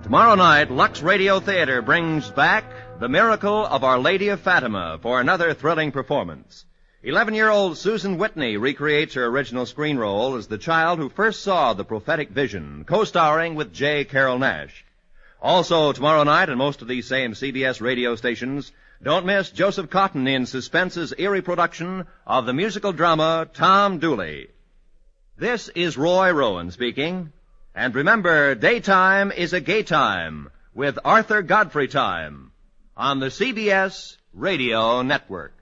Tomorrow night, Lux Radio Theater brings back The Miracle of Our Lady of Fatima for another thrilling performance. 11-year-old Susan Whitney recreates her original screen role as the child who first saw the prophetic vision, co-starring with J. Carrol Naish. Also, tomorrow night, on most of these same CBS radio stations, don't miss Joseph Cotton in Suspense's eerie production of the musical drama Tom Dooley. This is Roy Rowan speaking. And remember, daytime is a gay time with Arthur Godfrey Time on the CBS Radio Network.